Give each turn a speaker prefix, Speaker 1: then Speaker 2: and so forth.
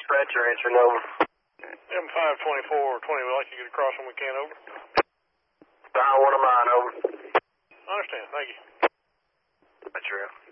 Speaker 1: dispatcher answering over.
Speaker 2: M524, 20, we'd like to get across when we can, over.
Speaker 1: Dial one of mine, over.
Speaker 2: I understand, thank you.
Speaker 1: That's true.